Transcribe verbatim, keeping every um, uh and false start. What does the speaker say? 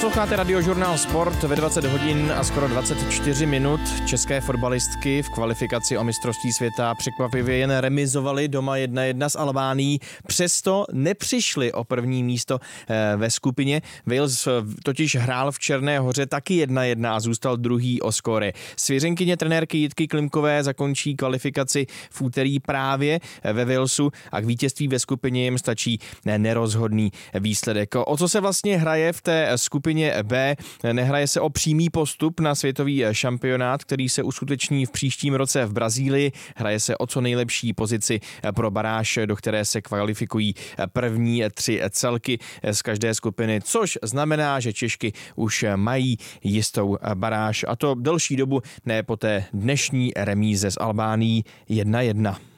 Posloucháte Radiožurnál Sport ve dvacet hodin a skoro dvacet čtyři minut. České fotbalistky v kvalifikaci o mistrovství světa překvapivě jen remizovaly doma jedna jedna s Albánií. Přesto nepřišli o první místo ve skupině. Wales totiž hrál v Černé Hoře taky jedna jedna a zůstal druhý o skóre. Svěřenkyně trenérky Jitky Klimkové zakončí kvalifikaci v úterý právě ve Walesu a k vítězství ve skupině jim stačí nerozhodný výsledek. O co se vlastně hraje v té skupině B? Nehraje se o přímý postup na světový šampionát, který se uskuteční v příštím roce v Brazílii. Hraje se o co nejlepší pozici pro baráž, do které se kvalifikují první tři celky z každé skupiny, což znamená, že Češky už mají jistou baráž, a to delší dobu, ne po té dnešní remíze s Albánií jedna jedna.